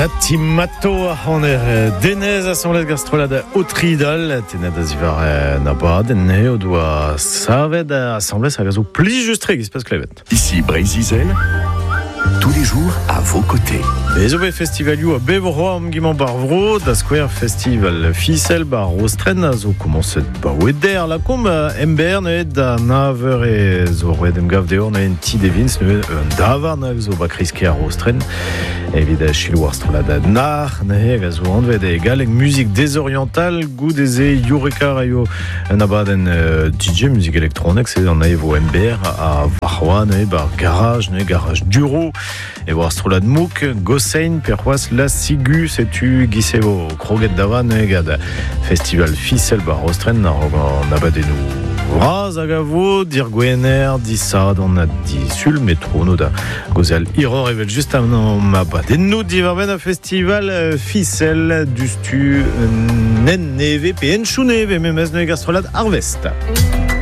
Tatimato on denez a son let gastrolade au Tridal tenez da zivar na bad ne o doa savet assemblée ça gazo pli justre qui se passe clavet. Ici Brézizel, tous les jours à vos côtés. Bezobe festivalio a Bevro am gimant barvro da Square Festival Ficel bar Rostren zo commence ba weder la com ember ne da naver e zo redem gav de or en ti devins ne davar na zo ba kriske a Rostren evida chilwar strolada nar ne gazo anved egal en musique désorientale goût des Eureka rayo na baden DJ musique électronique c'est on a evo ember a varwa ne bar garage duro et voir strolad mouk Gosein perroas la sigu setu gisevo kroget davan egad festival Ficel bar Rostren na abadenu raz agavo dir gwener disad on a di sul métro no da gozel iror evel juste an abadenu diverben a festival Ficel dustu nen neve pe enchou neve memez ne gastrolad arvest.